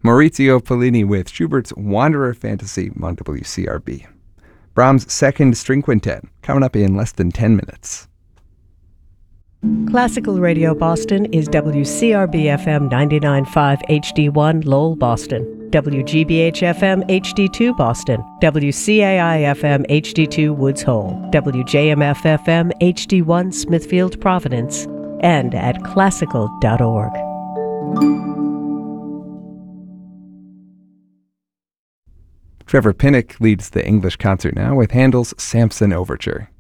Maurizio Pollini with Schubert's Wanderer Fantasy on WCRB. Brahms' Second String Quintet, coming up in less than 10 minutes. Classical Radio Boston is WCRB-FM 99.5 HD1 Lowell, Boston, WGBH-FM HD2 Boston, WCAI-FM HD2 Woods Hole, WJMF-FM HD1 Smithfield, Providence, and at classical.org. Trevor Pinnock leads the English concert now with Handel's Samson Overture.